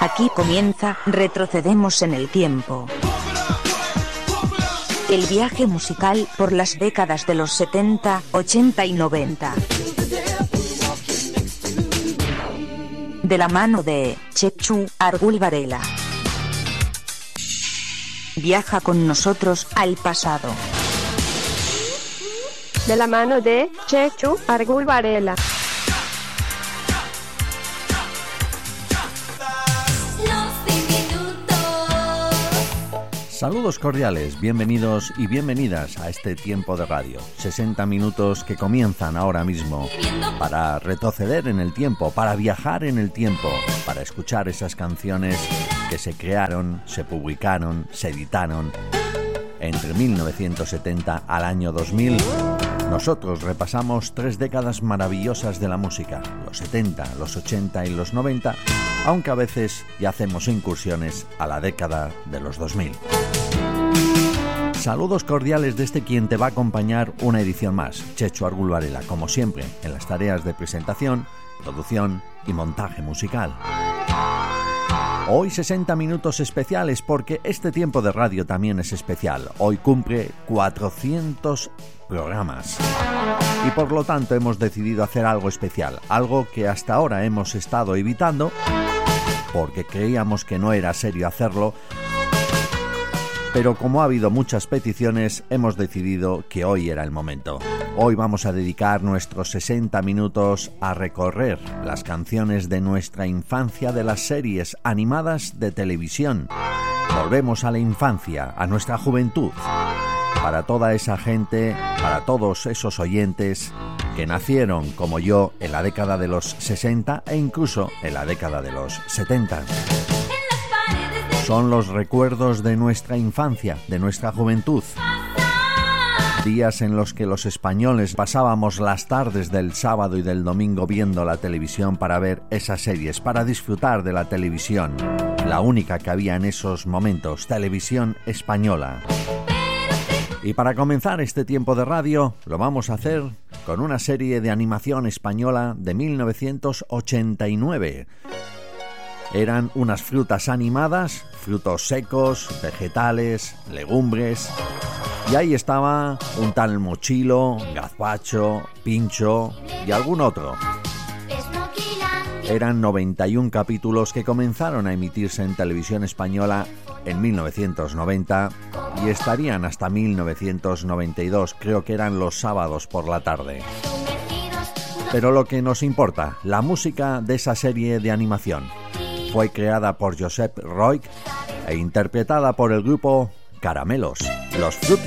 Aquí comienza Retrocedemos en el tiempo. El viaje musical por las décadas de los 70, 80 y 90. De la mano de Chechu Argul Varela. Viaja con nosotros al pasado. De la mano de Chechu Argul Varela. Saludos cordiales, bienvenidos y bienvenidas a este tiempo de radio. 60 minutos que comienzan ahora mismo para retroceder en el tiempo, para viajar en el tiempo, para escuchar esas canciones que se crearon, se publicaron, se editaron entre 1970 al año 2000. Nosotros repasamos 3 décadas maravillosas de la música, los 70, los 80 y los 90, aunque a veces ya hacemos incursiones a la década de los 2000. Saludos cordiales desde quien te va a acompañar una edición más, Chechu Argul Varela, como siempre, en las tareas de presentación, producción y montaje musical. Hoy 60 minutos especiales porque este tiempo de radio también es especial. Hoy cumple 400 programas. Y por lo tanto hemos decidido hacer algo especial, algo que hasta ahora hemos estado evitando porque creíamos que no era serio hacerlo. Pero como ha habido muchas peticiones, hemos decidido que hoy era el momento. Hoy vamos a dedicar nuestros 60 minutos a recorrer las canciones de nuestra infancia de las series animadas de televisión. Volvemos a la infancia, a nuestra juventud. Para toda esa gente, para todos esos oyentes que nacieron como yo en la década de los 60 e incluso en la década de los 70. Son los recuerdos de nuestra infancia, de nuestra juventud. Días en los que los españoles pasábamos las tardes del sábado y del domingo viendo la televisión para ver esas series, para disfrutar de la televisión. La única que había en esos momentos, televisión española. Y para comenzar este tiempo de radio, lo vamos a hacer con una serie de animación española de 1989. Eran unas frutas animadas, frutos secos, vegetales, legumbres. Y ahí estaba un tal Mochilo, Gazpacho, Pincho y algún otro. Eran 91 capítulos que comenzaron a emitirse en televisión española en 1990 y estarían hasta 1992, creo que eran los sábados por la tarde. Pero lo que nos importa, la música de esa serie de animación. Fue creada por Josep Roig e interpretada por el grupo Caramelos, los Fruit